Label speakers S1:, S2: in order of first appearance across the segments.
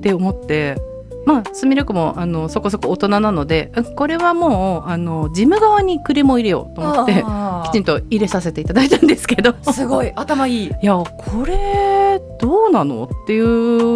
S1: って思って、すみれくもそこそこ大人なので、これはもう事務側にクレームを入れようと思ってきちんと入れさせていただいたんですけど、
S2: すごい頭いい。
S1: いやこれどうなのっていう、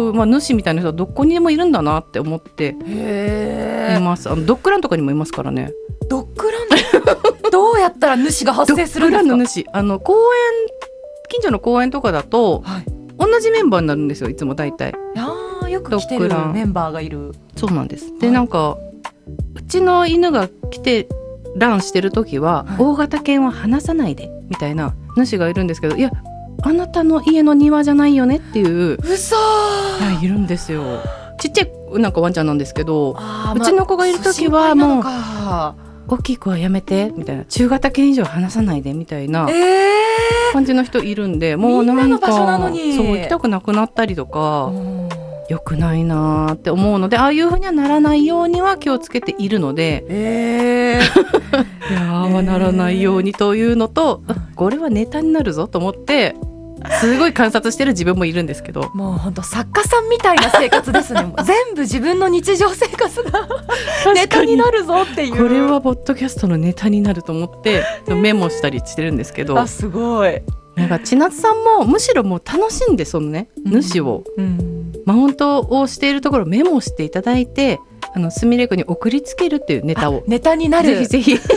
S1: 主みたいな人はどこにでもいるんだなって思っています。ドッグランとかにもいますからね。
S2: ドッグランどうやったら主が発生するんですか？
S1: ドッグランの主、近所の公園とかだと、同じメンバーになるんですよ、いつも大体。
S2: よく来てるメンバーがいる。
S1: そうなんです。で、なんかうちの犬が来てランしてる時は、大型犬は離さないでみたいな主がいるんですけど、いやあなたの家の庭じゃないよねっていう。
S2: 嘘。
S1: いるんですよ。ちっちゃいなんかワンちゃんなんですけど、うちの子がいる時はもう大きい子はやめてみたいな、中型犬以上離さないでみたいな感じの人いるんで、もうなんか
S2: みんなの場所なのに
S1: そう行きたくなくなったりとか、良くないなって思うので、ああいう風にはならないようには気をつけているので、いやならないようにというのと、これはネタになるぞと思ってすごい観察してる自分もいるんですけど、
S2: もう本当作家さんみたいな生活ですね。全部自分の日常生活がネタになるぞっていう。
S1: これはポッドキャストのネタになると思ってメモしたりしてるんですけど、
S2: すごい。
S1: なんか千夏さんもむしろもう楽しんで、そのね、主を、マウントをしているところをメモしていただいて、すみれくんに送りつけるっていうネタを、
S2: ネタになる。
S1: ぜひぜひ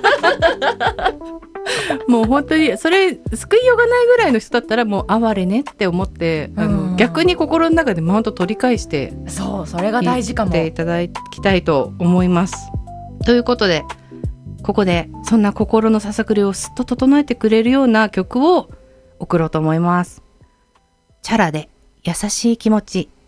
S1: もう本当にそれ救いようがないぐらいの人だったら、もう哀れねって思って、逆に心の中でマウント取り返して、
S2: それが大事かも。
S1: 言っていただきたいと思います。ということで、ここでそんな心のささくれをすっと整えてくれるような曲を送ろうと思います。チャラで優しい気持ち。